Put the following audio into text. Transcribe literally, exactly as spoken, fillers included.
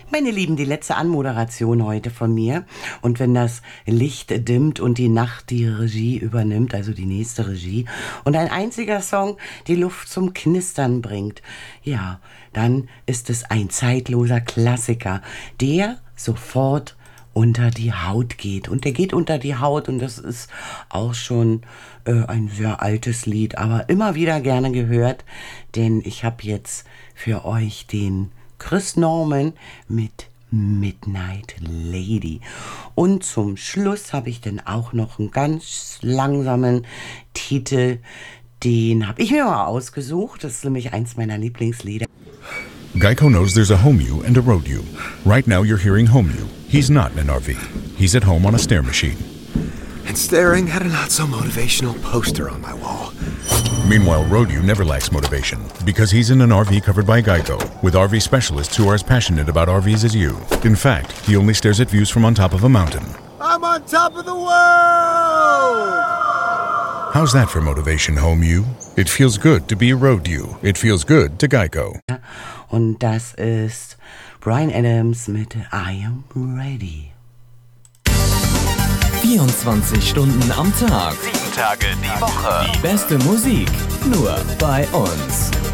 Meine Lieben, die letzte Anmoderation heute von mir. Und wenn das Licht dimmt und die Nacht die Regie übernimmt, also die nächste Regie, und ein einziger Song die Luft zum Knistern bringt, ja, dann ist es ein zeitloser Klassiker, der sofort unter die Haut geht. Und der geht unter die Haut und das ist auch schon äh, ein sehr altes Lied, aber immer wieder gerne gehört, denn ich habe jetzt für euch den Chris Norman mit Midnight Lady. Und zum Schluss habe ich dann auch noch einen ganz langsamen Titel, den habe ich mir mal ausgesucht. Das ist nämlich eins meiner Lieblingslieder. Geico knows there's a home you and a road you. Right now you're hearing home you. He's not in an R V. He's at home on a stair machine. And staring at a not-so-motivational poster on my wall. Meanwhile, road you never lacks motivation because he's in an R V covered by Geico with R V specialists who are as passionate about R Vs as you. In fact, he only stares at views from on top of a mountain. I'm on top of the world! How's that for motivation, home you? It feels good to be a road you. It feels good to Geico. Und das ist Bryan Adams mit I Am Ready. vierundzwanzig Stunden am Tag. Sieben Tage die Woche. Die beste Musik nur bei uns.